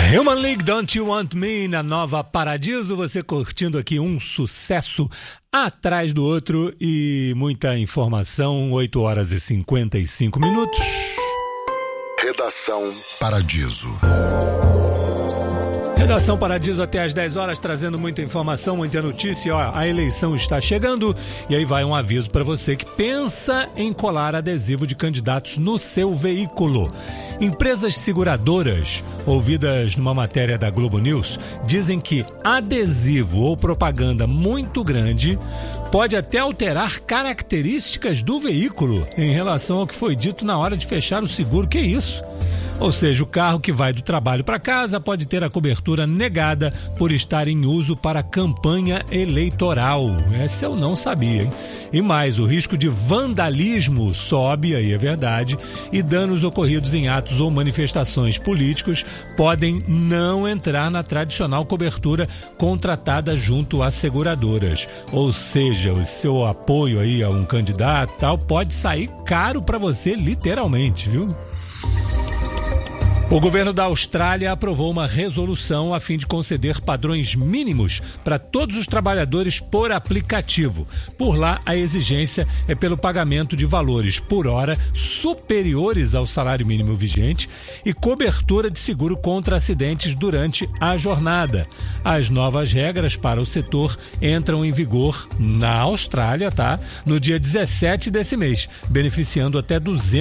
Human League, Don't You Want Me, na Nova Paradiso, você curtindo aqui um sucesso atrás do outro e muita informação, 8 horas e 55 minutos. Redação Paradiso. Redação Paradiso até às 10 horas, trazendo muita informação, muita notícia. Ó, a eleição está chegando e aí vai um aviso para você que pensa em colar adesivo de candidatos no seu veículo. Empresas seguradoras, ouvidas numa matéria da Globo News, dizem que adesivo ou propaganda muito grande pode até alterar características do veículo em relação ao que foi dito na hora de fechar o seguro. Que isso? Ou seja, o carro que vai do trabalho para casa pode ter a cobertura negada por estar em uso para campanha eleitoral. Essa eu não sabia, hein? E mais, o risco de vandalismo sobe, aí é verdade, e danos ocorridos em atos ou manifestações políticos podem não entrar na tradicional cobertura contratada junto às seguradoras. Ou seja, o seu apoio aí a um candidato tal pode sair caro para você, literalmente, viu? O governo da Austrália aprovou uma resolução a fim de conceder padrões mínimos para todos os trabalhadores por aplicativo. Por lá, a exigência é pelo pagamento de valores por hora superiores ao salário mínimo vigente e cobertura de seguro contra acidentes durante a jornada. As novas regras para o setor entram em vigor na Austrália, no dia 17 desse mês, beneficiando até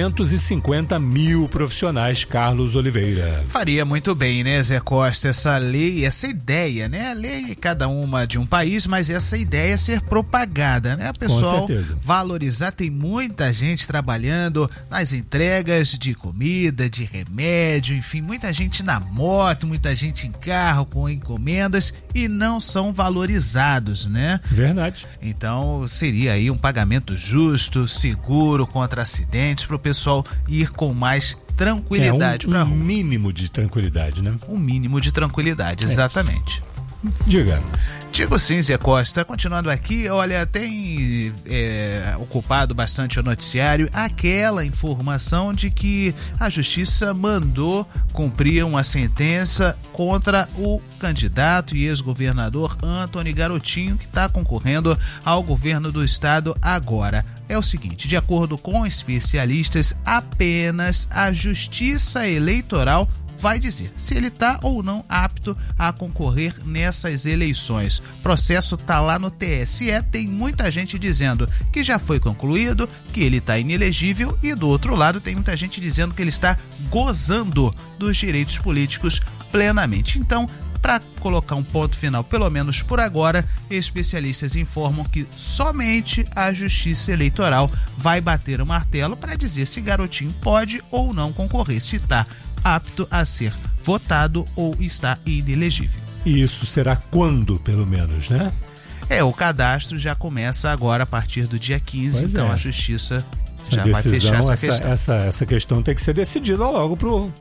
250 mil profissionais. Carlos Oliveira. Faria muito bem, né, Zé Costa, essa lei, essa ideia, né? A lei, cada uma de um país, mas essa ideia ser propagada, né? O pessoal valorizar, tem muita gente trabalhando nas entregas de comida, de remédio, enfim, muita gente na moto, muita gente em carro com encomendas e não são valorizados, né? Verdade. Então, seria aí um pagamento justo, seguro contra acidentes, para o pessoal ir com mais tranquilidade para um mínimo de tranquilidade, né? Um mínimo de tranquilidade, exatamente. Diga. Digo sim, Zé Costa. Continuando aqui, olha, tem ocupado bastante o noticiário aquela informação de que a Justiça mandou cumprir uma sentença contra o candidato e ex-governador Antony Garotinho, que está concorrendo ao governo do estado agora. É o seguinte, de acordo com especialistas, apenas a Justiça Eleitoral vai dizer se ele está ou não apto a concorrer nessas eleições. O processo está lá no TSE, tem muita gente dizendo que já foi concluído, que ele está inelegível, e do outro lado tem muita gente dizendo que ele está gozando dos direitos políticos plenamente. Então, para colocar um ponto final, pelo menos por agora, especialistas informam que somente a Justiça Eleitoral vai bater o martelo para dizer se Garotinho pode ou não concorrer, se está apto a ser votado ou está inelegível. E isso será quando, pelo menos, né? O cadastro já começa agora a partir do dia 15, pois então a Justiça já vai fechar essa questão. Essa questão tem que ser decidida logo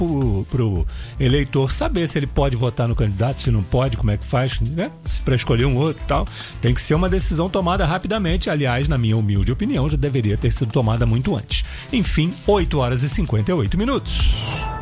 pro eleitor saber se ele pode votar no candidato, se não pode, como é que faz, né? Se para escolher um outro e tal. Tem que ser uma decisão tomada rapidamente. Aliás, na minha humilde opinião, já deveria ter sido tomada muito antes. Enfim, 8 horas e 58 minutos.